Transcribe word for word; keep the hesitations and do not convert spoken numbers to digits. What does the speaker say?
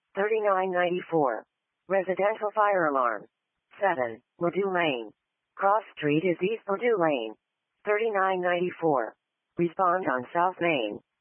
thirty-nine ninety-four. Residential fire alarm. seven. Ladue Lane. Cross Street is East Ladue Lane. thirty-nine ninety-four. Respond on South Main.